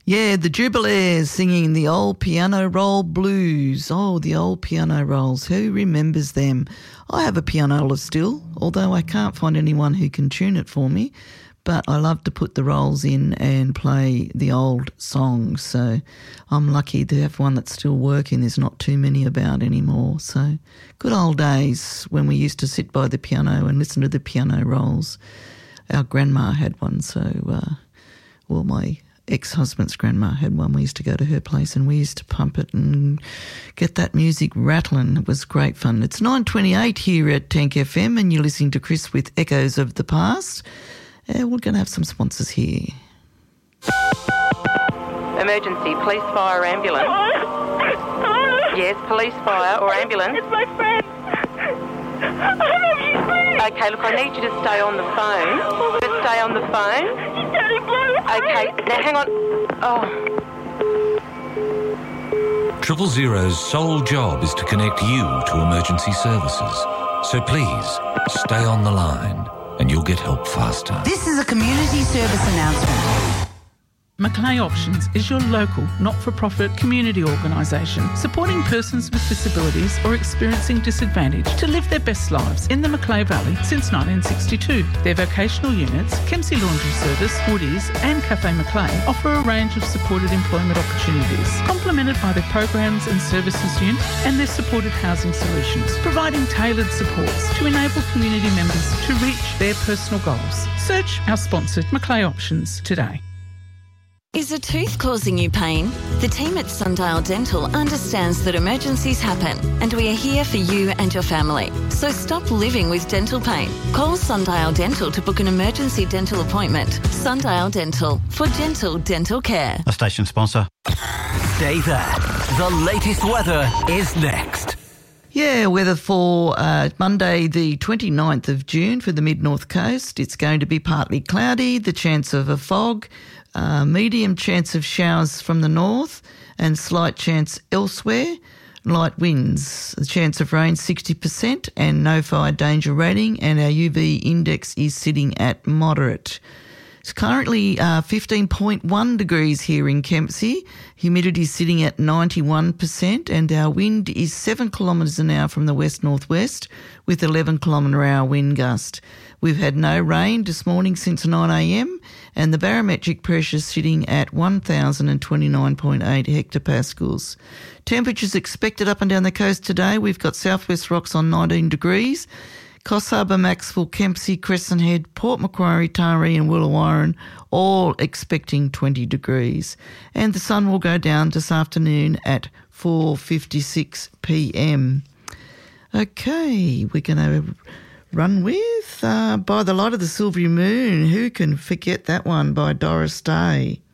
Yeah, the Jubilaires singing the old piano roll blues. Oh, the old piano rolls. Who remembers them? I have a pianola still, although I can't find anyone who can tune it for me. But I love to put the rolls in and play the old songs. So I'm lucky to have one that's still working. There's not too many about anymore. So good old days when we used to sit by the piano and listen to the piano rolls. Our grandma had one, so, my ex-husband's grandma had one. We used to go to her place and we used to pump it and get that music rattling. It was great fun. It's 9:28 here at Tank FM and you're listening to Chris with Echoes of the Past. We're going to have some sponsors here. Emergency, police, fire, ambulance. Yes, police, fire or ambulance. It's my friend. I love you, please. Okay, look, I need you to stay on the phone. Just stay on the phone. He's turning blue. Okay, now hang on. Oh. 000's sole job is to connect you to emergency services. So please, stay on the line and you'll get help faster. This is a community service announcement. Macleay Options is your local, not-for-profit community organisation supporting persons with disabilities or experiencing disadvantage to live their best lives in the Macleay Valley since 1962. Their vocational units, Kempsey Laundry Service, Woodies and Cafe Macleay offer a range of supported employment opportunities, complemented by their programs and services unit and their supported housing solutions, providing tailored supports to enable community members to reach their personal goals. Search our sponsored Macleay Options today. Is a tooth causing you pain? The team at Sundial Dental understands that emergencies happen and we are here for you and your family. So stop living with dental pain. Call Sundial Dental to book an emergency dental appointment. Sundial Dental, for gentle dental care. A station sponsor. Stay there. The latest weather is next. Yeah, weather for Monday the 29th of June for the mid-north coast. It's going to be partly cloudy, the chance of a fog, medium chance of showers from the north and slight chance elsewhere. Light winds, the chance of rain 60% and no fire danger rating, and our UV index is sitting at moderate. It's currently 15.1 degrees here in Kempsey. Humidity is sitting at 91% and our wind is 7 kilometres an hour from the west-northwest with 11 kilometre an hour wind gust. We've had no rain this morning since 9am and the barometric pressure is sitting at 1,029.8 hectopascals. Temperatures expected up and down the coast today. We've got Southwest Rocks on 19 degrees. Coffs Harbour, Maxwell, Kempsey, Crescent Head, Port Macquarie, Taree and Wooloowaren all expecting 20 degrees. And the sun will go down this afternoon at 4:56 p.m. Okay, we're going to run with By the Light of the Silvery Moon. Who can forget that one by Doris Day?